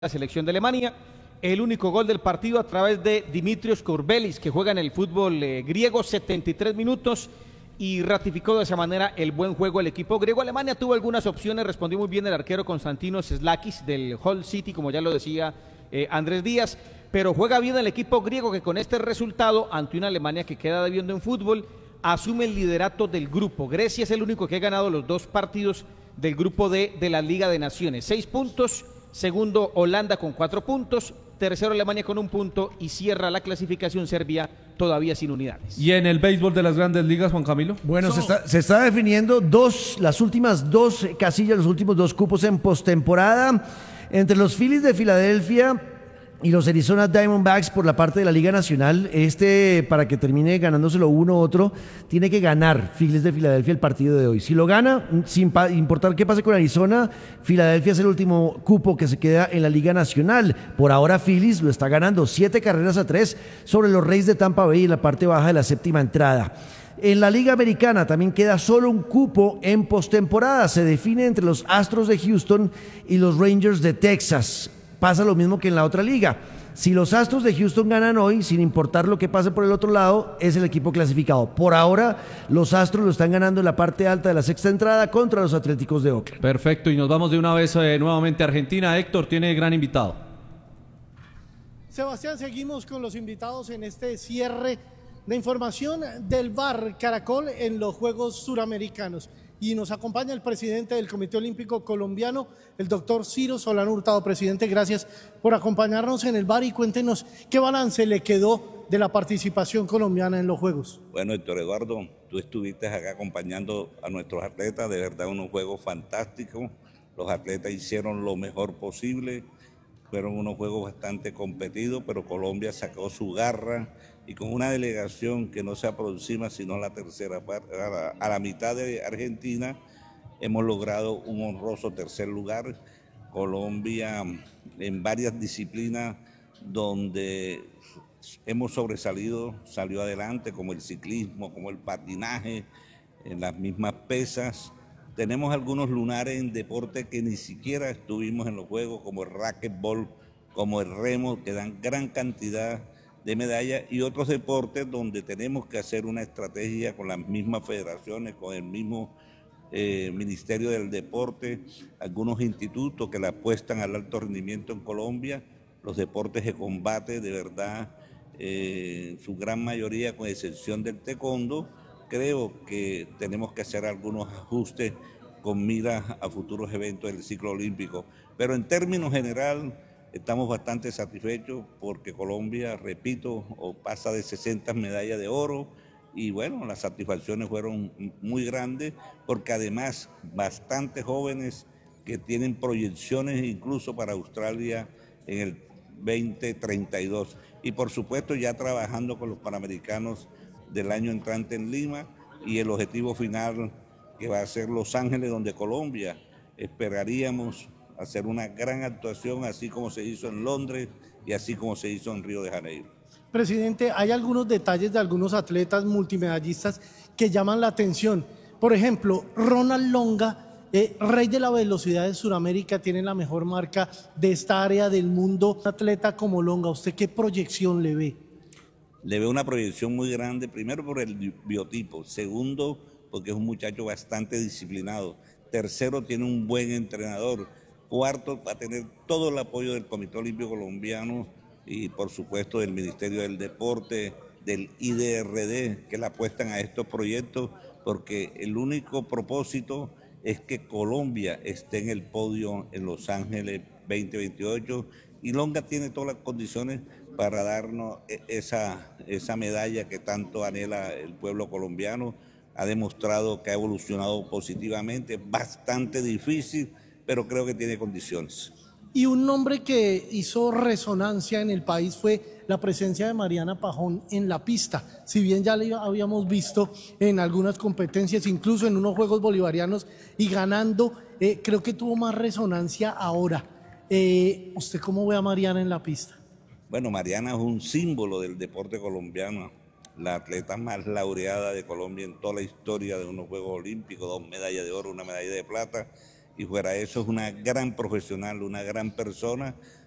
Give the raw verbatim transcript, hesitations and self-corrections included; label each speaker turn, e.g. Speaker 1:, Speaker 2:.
Speaker 1: la selección de Alemania. El único gol del partido a través de Dimitrios Courbelis, que juega en el fútbol eh, griego, setenta y tres minutos, y ratificó de esa manera el buen juego del equipo griego. Alemania tuvo algunas opciones, respondió muy bien el arquero Konstantinos Slakis del Hull City, como ya lo decía eh, Andrés Díaz, pero juega bien el equipo griego, que con este resultado, ante una Alemania que queda debiendo en fútbol, asume el liderato del grupo. Grecia es el único que ha ganado los dos partidos del grupo D de la Liga de Naciones, seis puntos. Segundo, Holanda con cuatro puntos. Tercero, Alemania con un punto. Y cierra la clasificación Serbia todavía sin unidades.
Speaker 2: ¿Y en el béisbol de las grandes ligas, Juan Camilo?
Speaker 3: Bueno, so, se, está, se está definiendo dos, las últimas dos casillas, los últimos dos cupos en postemporada. Entre los Phillies de Filadelfia y los Arizona Diamondbacks por la parte de la Liga Nacional. Este, para que termine ganándoselo uno u otro, tiene que ganar Phillies de Filadelfia el partido de hoy. Si lo gana, sin importar qué pase con Arizona, Filadelfia es el último cupo que se queda en la Liga Nacional. Por ahora Phillies lo está ganando siete carreras a tres sobre los Rays de Tampa Bay en la parte baja de la séptima entrada. En la Liga Americana también queda solo un cupo en postemporada. Se define entre los Astros de Houston y los Rangers de Texas. Pasa lo mismo que en la otra liga. Si los Astros de Houston ganan hoy, sin importar lo que pase por el otro lado, es el equipo clasificado. Por ahora, los Astros lo están ganando en la parte alta de la sexta entrada contra los Atléticos de Oakland.
Speaker 2: Perfecto, y nos vamos de una vez eh, nuevamente a Argentina. Héctor tiene gran invitado.
Speaker 4: Sebastián, seguimos con los invitados en este cierre de información del V A R Caracol en los Juegos Suramericanos. Y nos acompaña el presidente del Comité Olímpico Colombiano, el doctor Ciro Solano Hurtado. Presidente, gracias por acompañarnos en el V A R y cuéntenos qué balance le quedó de la participación colombiana en los Juegos.
Speaker 5: Bueno, Héctor Eduardo, tú estuviste acá acompañando a nuestros atletas, de verdad unos Juegos fantásticos. Los atletas hicieron lo mejor posible, fueron unos Juegos bastante competidos, pero Colombia sacó su garra, y con una delegación que no se aproxima sino a la tercera parte, a la, a la mitad de Argentina, hemos logrado un honroso tercer lugar. Colombia en varias disciplinas donde hemos sobresalido, salió adelante, como el ciclismo, como el patinaje, en las mismas pesas. Tenemos algunos lunares en deporte que ni siquiera estuvimos en los Juegos, como el racquetball, como el remo, que dan gran cantidad de medallas, y otros deportes donde tenemos que hacer una estrategia con las mismas federaciones, con el mismo eh, Ministerio del Deporte, algunos institutos que le apuestan al alto rendimiento en Colombia. Los deportes de combate, de verdad, eh, su gran mayoría, con excepción del taekwondo, creo que tenemos que hacer algunos ajustes con miras a futuros eventos del ciclo olímpico. Pero en términos general, estamos bastante satisfechos porque Colombia, repito, pasa de sesenta medallas de oro, y bueno, las satisfacciones fueron muy grandes porque además bastantes jóvenes que tienen proyecciones incluso para Australia en el veinte treinta y dos. Y por supuesto ya trabajando con los Panamericanos del año entrante en Lima, y el objetivo final que va a ser Los Ángeles, donde Colombia esperaríamos hacer una gran actuación, así como se hizo en Londres y así como se hizo en Río de Janeiro.
Speaker 4: Presidente, hay algunos detalles de algunos atletas multimedallistas que llaman la atención. Por ejemplo, Ronald Longa, eh, rey de la velocidad de Sudamérica, tiene la mejor marca de esta área del mundo. Un atleta como Longa, ¿usted qué proyección le ve?
Speaker 5: Le veo una proyección muy grande, primero por el biotipo, segundo porque es un muchacho bastante disciplinado, tercero tiene un buen entrenador, cuarto, va a tener todo el apoyo del Comité Olímpico Colombiano y por supuesto del Ministerio del Deporte, del I D R D, que le apuestan a estos proyectos, porque el único propósito es que Colombia esté en el podio en Los Ángeles veinte veintiocho, y Longa tiene todas las condiciones para darnos esa, esa medalla que tanto anhela el pueblo colombiano. Ha demostrado que ha evolucionado positivamente, bastante difícil, pero creo que tiene condiciones.
Speaker 4: Y un nombre que hizo resonancia en el país fue la presencia de Mariana Pajón en la pista. Si bien ya la habíamos visto en algunas competencias, incluso en unos Juegos Bolivarianos y ganando, eh, creo que tuvo más resonancia ahora. Eh, ¿Usted cómo ve a Mariana en la pista?
Speaker 5: Bueno, Mariana es un símbolo del deporte colombiano, la atleta más laureada de Colombia en toda la historia de unos Juegos Olímpicos, dos medallas de oro, una medalla de plata. Y fuera de eso es una gran profesional, una gran persona,